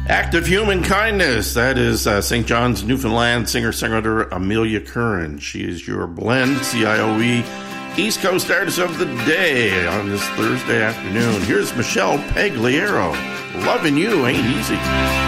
Act of Human Kindness. That is St. John's, Newfoundland singer-songwriter Amelia Curran. She is your Blend, CIOE, East Coast Artist of the Day on this Thursday afternoon. Here's Michelle Pagliaro. Loving You Ain't Easy.